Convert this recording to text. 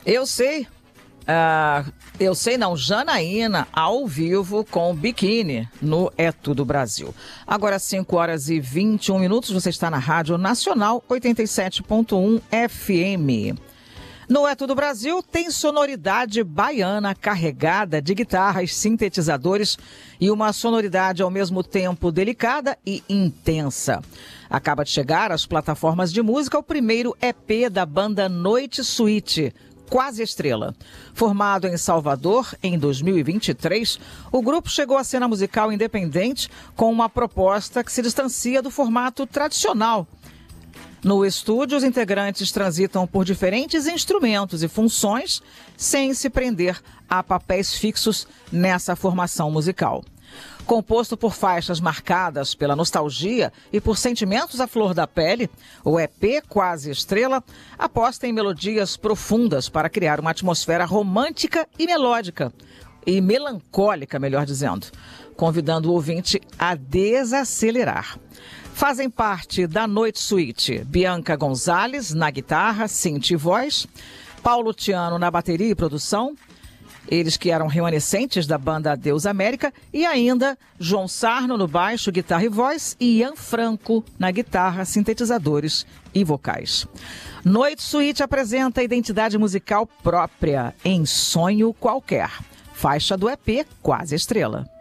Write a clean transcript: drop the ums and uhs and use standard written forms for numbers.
Eu sei. Janaína, ao vivo com Biquíni, no É Tudo Brasil. Agora, 5h21, você está na Rádio Nacional 87.1 FM. No É Tudo Brasil tem sonoridade baiana carregada de guitarras, sintetizadores e uma sonoridade ao mesmo tempo delicada e intensa. Acaba de chegar às plataformas de música o primeiro EP da banda Noite Suíte, Quase Estrela. Formado em Salvador em 2023, o grupo chegou à cena musical independente com uma proposta que se distancia do formato tradicional. No estúdio, os integrantes transitam por diferentes instrumentos e funções sem se prender a papéis fixos nessa formação musical. Composto por faixas marcadas pela nostalgia e por sentimentos à flor da pele, o EP Quase Estrela aposta em melodias profundas para criar uma atmosfera romântica e melódica, e melancólica, melhor dizendo, convidando o ouvinte a desacelerar. Fazem parte da Noite Suíte Bianca Gonzalez na guitarra, synth e voz, Paulo Tiano na bateria e produção, eles que eram remanescentes da banda Adeus América, e ainda João Sarno no baixo, guitarra e voz, e Ian Franco na guitarra, sintetizadores e vocais. Noite Suíte apresenta identidade musical própria em Sonho Qualquer, faixa do EP Quase Estrela.